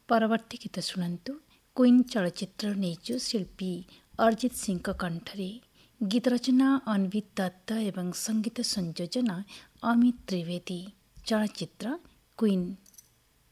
ପରବର୍ତ୍ତୀ ଗୀତ ଶୁଣନ୍ତୁ। କୁଇନ୍ ଚଳଚ୍ଚିତ୍ରରୁ ନେଇଛୁ ଶିଳ୍ପୀ ଅରିଜିତ ସିଂଙ୍କ କଣ୍ଠରେ। ଗୀତ ରଚନା ଅନ୍ବିତ ଦତ୍ତ ଏବଂ ସଙ୍ଗୀତ ସଂଯୋଜନା ଅମିତ ତ୍ରିବେଦୀ। ଚଳଚ୍ଚିତ୍ର କୁଇନ୍।